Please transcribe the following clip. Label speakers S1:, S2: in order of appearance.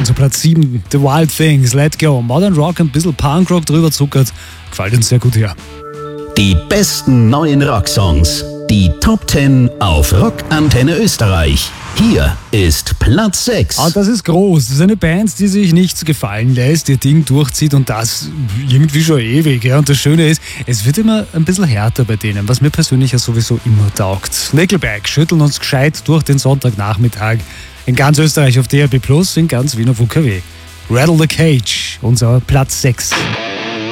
S1: Also Platz 7, The Wild Things, Let Go. Modern Rock, ein bisschen Punkrock drüber zuckert. Gefällt uns sehr gut her.
S2: Die besten neuen Rocksongs. Die Top 10 auf Rockantenne Österreich. Hier ist Platz 6.
S1: Und das ist groß. Das ist eine Band, die sich nichts gefallen lässt, ihr Ding durchzieht und das irgendwie schon ewig. Ja. Und das Schöne ist, es wird immer ein bisschen härter bei denen, was mir persönlich ja sowieso immer taugt. Nickelback schütteln uns gescheit durch den Sonntagnachmittag. In ganz Österreich auf DRB+, in ganz Wien auf UKW. Rattle the Cage, unser Platz 6.